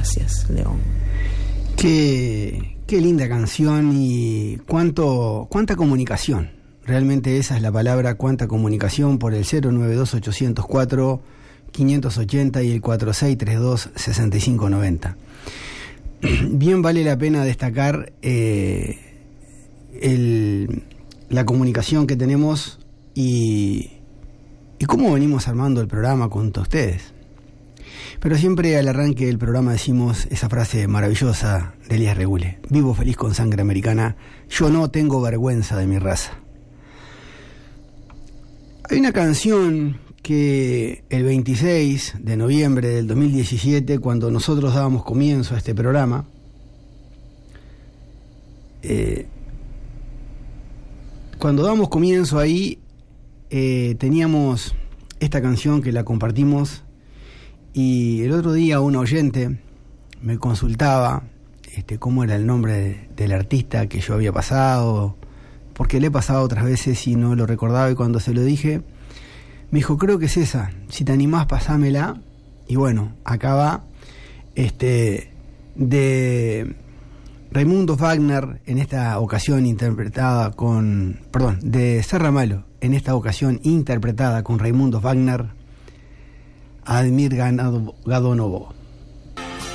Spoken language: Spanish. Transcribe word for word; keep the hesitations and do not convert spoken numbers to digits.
Gracias, León. Qué, qué linda canción y cuánto, cuánta comunicación. Realmente esa es la palabra, cuánta comunicación por el cero nueve dos ocho cero cuatro cinco ocho cero y el cuatro seis tres dos seis cinco nueve cero. Bien vale la pena destacar eh, el, la comunicación que tenemos y, y cómo venimos armando el programa junto a ustedes. Pero siempre al arranque del programa decimos esa frase maravillosa de Elías Regule: vivo feliz con sangre americana, yo no tengo vergüenza de mi raza. Hay una canción que el veintiséis de noviembre del dos mil diecisiete, cuando nosotros dábamos comienzo a este programa, eh, cuando dábamos comienzo ahí, eh, teníamos esta canción que la compartimos, y el otro día un oyente me consultaba este, cómo era el nombre de, del artista que yo había pasado, porque le he pasado otras veces y no lo recordaba, y cuando se lo dije me dijo: creo que es esa, si te animás pasámela. Y bueno, acá va, este, de Raimundo Wagner, en esta ocasión interpretada con, perdón, de Serra Malo, en esta ocasión interpretada con Raimundo Wagner, Admir Gadonovo.